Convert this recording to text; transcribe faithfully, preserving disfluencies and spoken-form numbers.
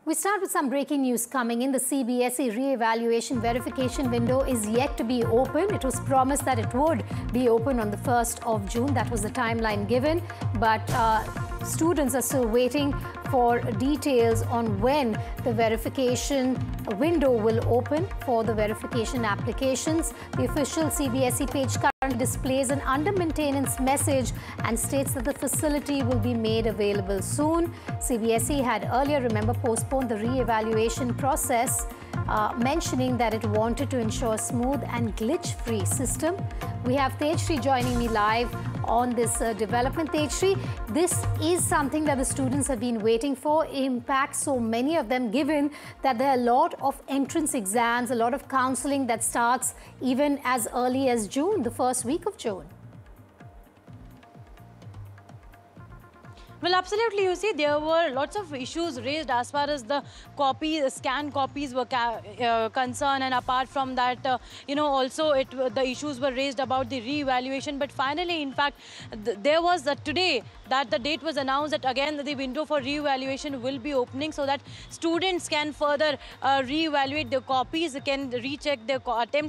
We start with some breaking news coming in. The C B S E re-evaluation verification window is yet to be open. It was promised that it would be open on the first of June. That was the timeline given. But uh, students are still waiting for details on when the verification window will open for the verification applications. The official C B S E page currently displays an under maintenance message and states that the facility will be made available soon. C B S E had earlier, remember, postponed the re-evaluation process, uh, mentioning that it wanted to ensure a smooth and glitch-free system. We have Tejshri joining me live on this uh, development. Tejshri, this is something that the students have been waiting for. It impacts so many of them, given that there are a lot of entrance exams, a lot of counseling that starts even as early as June, the first week of June. Well, absolutely. You see, there were lots of issues raised as far as the copy, scan copies were uh, concerned, and apart from that, uh, you know, also it the issues were raised about the re-evaluation. But finally, in fact, th there was uh, today that the date was announced that again the window for re-evaluation will be opening, so that students can further uh, re-evaluate their copies, can recheck their attempt